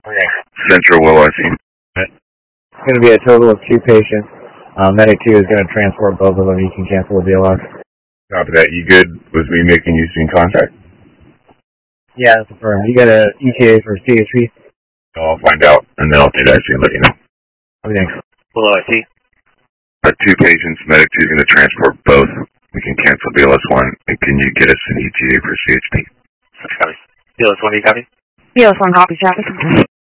Okay. Central Willow, It's going to be a total of 2 patients. Medic 2 is going to transport both of them. You can cancel the BLS. Copy that. You good with me making use in contact? Yeah, that's confirmed. You got a ETA for CHP? I'll find out, and then I'll take that and let you know. Okay, thanks. Willow, I see. 2 patients, Medic 2 is going to transport both. We can cancel BLS 1, and can you get us an ETA for CHP? Copy. BLS 1, do you copy? BLS 1 copy, traffic.